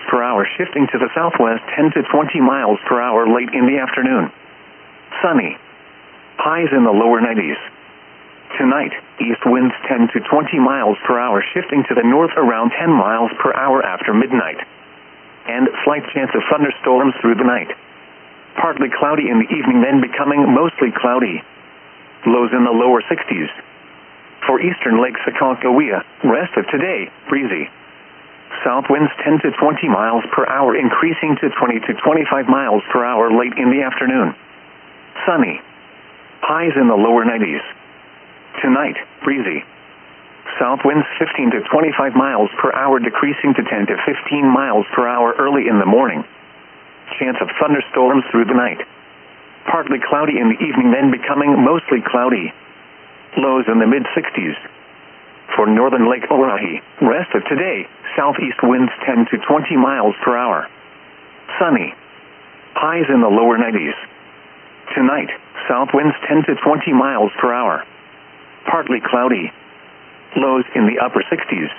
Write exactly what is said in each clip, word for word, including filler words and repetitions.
per hour, shifting to the southwest ten to twenty miles per hour late in the afternoon. Sunny. Highs in the lower nineties. Tonight, east winds ten to twenty miles per hour, shifting to the north around ten miles per hour after midnight. And slight chance of thunderstorms through the night. Partly cloudy in the evening, then becoming mostly cloudy. Lows in the lower sixties. For eastern Lake Sakoncohia, rest of today, breezy. South winds ten to twenty miles per hour, increasing to twenty to twenty-five miles per hour late in the afternoon. Sunny. Highs in the lower nineties. Tonight, breezy. South winds fifteen to twenty-five miles per hour, decreasing to ten to fifteen miles per hour early in the morning. Chance of thunderstorms through the night. Partly cloudy in the evening, then becoming mostly cloudy. Lows in the mid-sixties. For northern Lake Oahe, rest of today, southeast winds ten to twenty miles per hour. Sunny. Highs in the lower nineties. Tonight, south winds ten to twenty miles per hour. Partly cloudy. Lows in the upper sixties.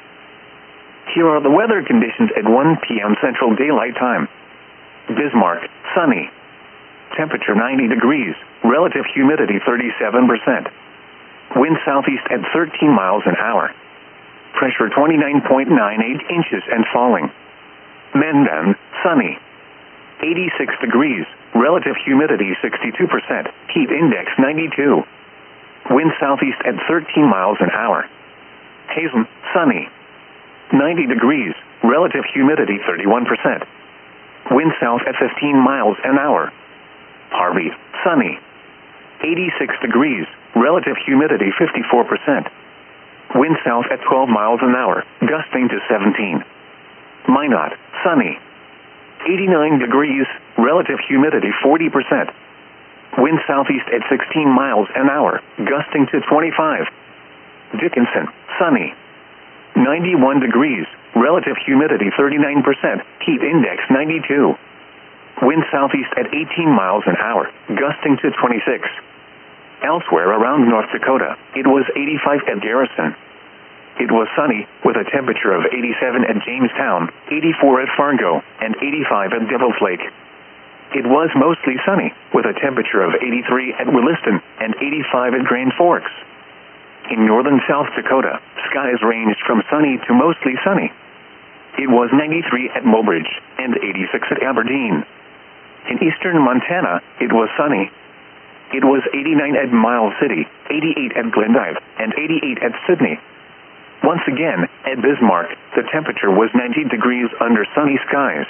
Here are the weather conditions at one p m Central Daylight Time. Bismarck, sunny. Temperature ninety degrees, relative humidity thirty-seven percent. Wind southeast at thirteen miles an hour. Pressure twenty-nine point nine eight inches and falling. Mendon, sunny. eighty-six degrees, relative humidity sixty-two percent, heat index ninety-two. Wind southeast at thirteen miles an hour. Hazen, sunny. ninety degrees, relative humidity thirty-one percent. Wind south at fifteen miles an hour. Harvey, sunny. eighty-six degrees, relative humidity fifty-four percent. Wind south at twelve miles an hour, gusting to seventeen. Minot, sunny. eighty-nine degrees, relative humidity forty percent. Wind southeast at sixteen miles an hour, gusting to twenty-five. Dickinson, sunny. ninety-one degrees, relative humidity thirty-nine percent, heat index ninety-two. Wind southeast at eighteen miles an hour, gusting to twenty-six. Elsewhere around North Dakota, it was eighty-five at Garrison. It was sunny, with a temperature of eighty-seven at Jamestown, eighty-four at Fargo, and eighty-five at Devil's Lake. It was mostly sunny, with a temperature of eighty-three at Williston, and eighty-five at Grand Forks. In northern South Dakota, skies ranged from sunny to mostly sunny. It was ninety-three at Mobridge, and eighty-six at Aberdeen. In eastern Montana, it was sunny. It was eighty-nine at Miles City, eighty-eight at Glendive, and eighty-eight at Sydney. Once again, at Bismarck, the temperature was ninety degrees under sunny skies.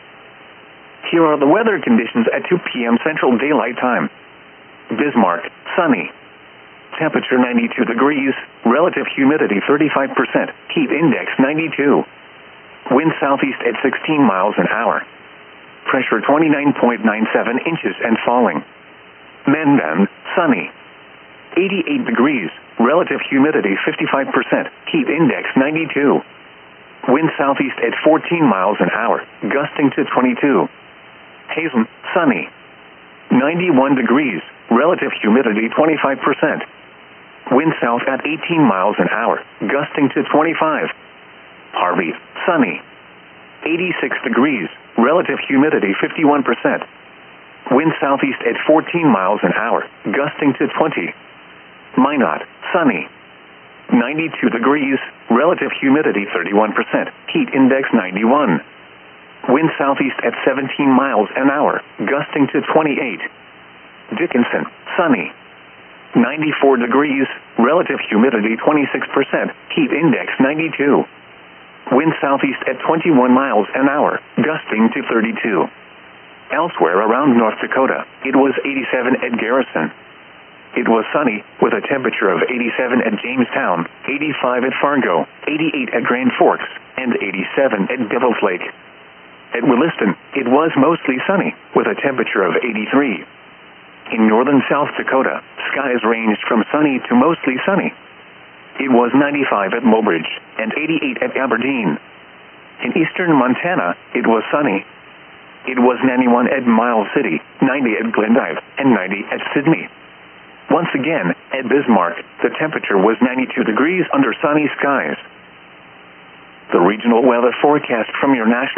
Here are the weather conditions at two p m Central Daylight Time. Bismarck, sunny. Temperature ninety-two degrees, relative humidity thirty-five percent, heat index ninety-two. Wind southeast at sixteen miles an hour. Pressure twenty-nine point nine seven inches and falling. Mendon, sunny. eighty-eight degrees, relative humidity fifty-five percent, heat index ninety-two. Wind southeast at fourteen miles an hour, gusting to twenty-two. Hazen, sunny. ninety-one degrees, relative humidity twenty-five percent. Wind south at eighteen miles an hour, gusting to twenty-five. Harvey, sunny. eighty-six degrees, relative humidity fifty-one percent. Wind southeast at fourteen miles an hour, gusting to twenty. Minot, sunny. ninety-two degrees, relative humidity thirty-one percent, heat index ninety-one. Wind southeast at seventeen miles an hour, gusting to twenty-eight. Dickinson, sunny. ninety-four degrees, relative humidity twenty-six percent, heat index ninety-two. Wind southeast at twenty-one miles an hour, gusting to thirty-two. Elsewhere around North Dakota, it was eighty-seven at Garrison. It was sunny, with a temperature of eighty-seven at Jamestown, eighty-five at Fargo, eighty-eight at Grand Forks, and eighty-seven at Devil's Lake. At Williston, it was mostly sunny, with a temperature of eighty-three. In northern South Dakota, skies ranged from sunny to mostly sunny. It was ninety-five at Mobridge, and eighty-eight at Aberdeen. In eastern Montana, it was sunny. It was ninety-one at Miles City, ninety at Glendive, and ninety at Sydney. Once again, at Bismarck, the temperature was ninety-two degrees under sunny skies. The regional weather forecast from your national